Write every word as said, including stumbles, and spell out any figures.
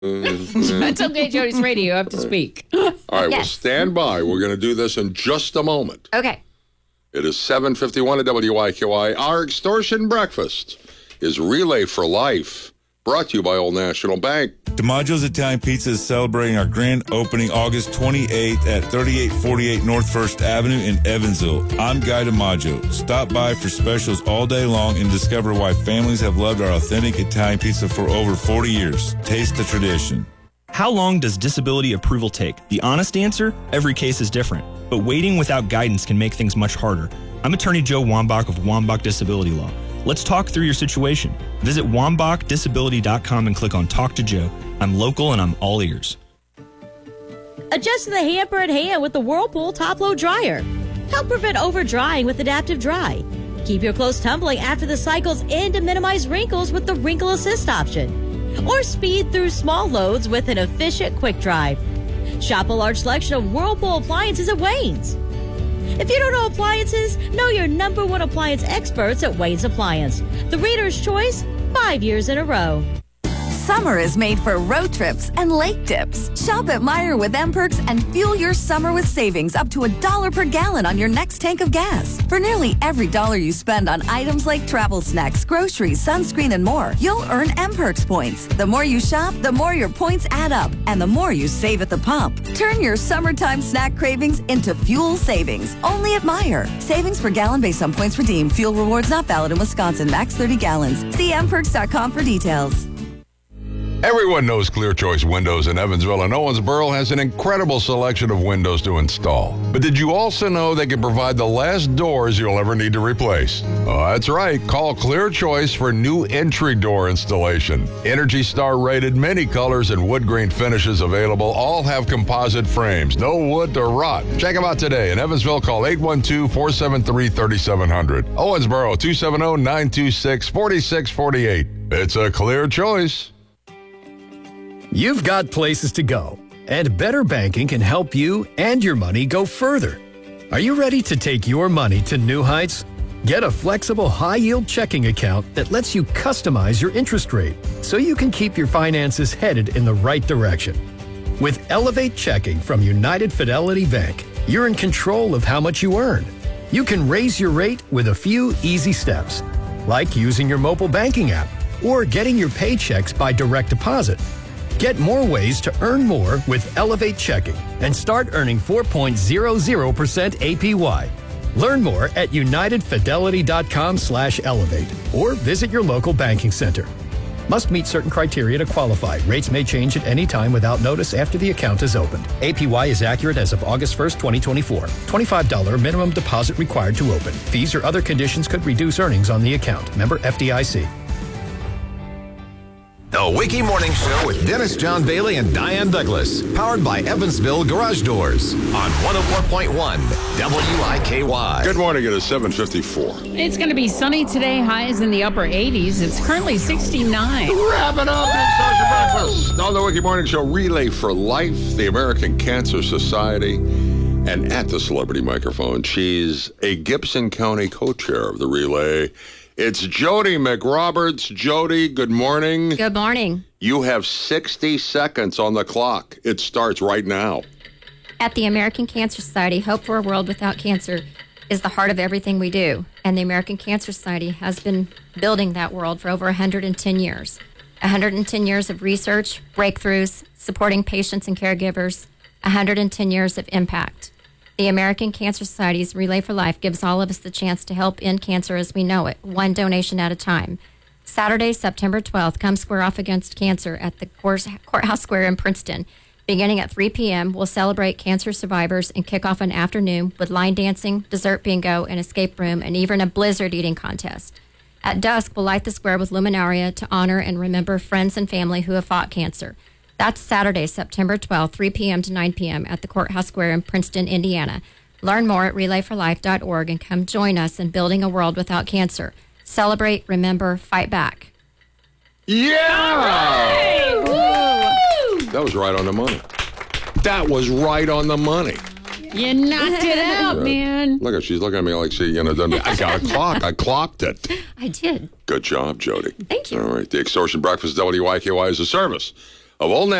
That's okay, Jody's radio. You have to speak. All right, Yes. well, stand by. We're going to do this in just a moment. Okay. It is seven fifty-one at W I Q I. Our extortion breakfast is Relay for Life, brought to you by Old National Bank. DiMaggio's Italian Pizza is celebrating our grand opening August twenty-eighth at thirty-eight forty-eight North First Avenue in Evansville. I'm Guy DiMaggio. Stop by for specials all day long and discover why families have loved our authentic Italian pizza for over forty years. Taste the tradition. How long does disability approval take? The honest answer? Every case is different. But waiting without guidance can make things much harder. I'm attorney Joe Wambach of Wambach Disability Law. Let's talk through your situation. Visit wambach disability dot com and click on Talk to Joe. I'm local and I'm all ears. Adjust the hamper and hand with the Whirlpool top-load dryer. Help prevent over-drying with Adaptive Dry. Keep your clothes tumbling after the cycles and to minimize wrinkles with the Wrinkle Assist option. Or speed through small loads with an efficient quick dry. Shop a large selection of Whirlpool appliances at Wayne's. If you don't know appliances, know your number one appliance experts at Wayne's Appliance. The Reader's Choice, five years in a row. Summer is made for road trips and lake dips. Shop at Meijer with M-Perks and fuel your summer with savings up to a dollar per gallon on your next tank of gas. For nearly every dollar you spend on items like travel snacks, groceries, sunscreen, and more, you'll earn M-Perks points. The more you shop, the more your points add up, and the more you save at the pump. Turn your summertime snack cravings into fuel savings. Only at Meijer. Savings per gallon based on points redeemed. Fuel rewards not valid in Wisconsin. Max thirty gallons. See M perks dot com for details. Everyone knows Clear Choice Windows in Evansville and Owensboro has an incredible selection of windows to install. But did you also know they can provide the last doors you'll ever need to replace? Oh, that's right. Call Clear Choice for new entry door installation. Energy Star rated, many colors and wood grain finishes available. All have composite frames. No wood to rot. Check them out today. In Evansville, call eight one two, four seven three, three seven zero zero. Owensboro, two seven zero, nine two six, four six four eight. It's a Clear Choice. You've got places to go, and Better Banking can help you and your money go further. Are you ready to take your money to new heights? Get a flexible, high-yield checking account that lets you customize your interest rate so you can keep your finances headed in the right direction. With Elevate Checking from United Fidelity Bank, you're in control of how much you earn. You can raise your rate with a few easy steps, like using your mobile banking app or getting your paychecks by direct deposit. Get more ways to earn more with Elevate Checking and start earning four point zero zero percent A P Y. Learn more at united fidelity dot com slash elevate or visit your local banking center. Must meet certain criteria to qualify. Rates may change at any time without notice after the account is opened. A P Y is accurate as of August first, twenty twenty-four. twenty-five dollars minimum deposit required to open. Fees or other conditions could reduce earnings on the account. Member F D I C. The Wiki Morning Show with Dennis John Bailey and Diane Douglas. Powered by Evansville Garage Doors on one oh four point one W I K Y. Good morning. It is seven fifty-four. It's going to be sunny today. Highs in the upper eighties. It's currently sixty-nine. Wrap it up. Extortion breakfast on the Wiki Morning Show. Relay for Life, the American Cancer Society, and at the celebrity microphone, she's a Gibson County co-chair of the Relay. It's Jody McRoberts. Jody, good morning. Good morning. You have sixty seconds on the clock. It starts right now. At the American Cancer Society, Hope for a World Without Cancer is the heart of everything we do. And the American Cancer Society has been building that world for over one hundred ten years. one hundred ten years of research, breakthroughs, supporting patients and caregivers, one hundred ten years of impact. The American Cancer Society's Relay for Life gives all of us the chance to help end cancer as we know it, one donation at a time. Saturday, September twelfth, come square off against cancer at the Courthouse Square in Princeton. Beginning at three p.m., we'll celebrate cancer survivors and kick off an afternoon with line dancing, dessert bingo, an escape room, and even a blizzard eating contest. At dusk, we'll light the square with luminaria to honor and remember friends and family who have fought cancer. That's Saturday, September twelfth, three p.m. to nine p.m. at the Courthouse Square in Princeton, Indiana. Learn more at relay for life dot org and come join us in building a world without cancer. Celebrate, remember, fight back. Yeah! That was right on the money. That was right on the money. You knocked it out, Right. man. Look at she's looking at me like she, you know, doesn't, I got a clock. I clocked it. I did. Good job, Jody. Thank you. All right. The Extortion Breakfast W I K Y is a service of all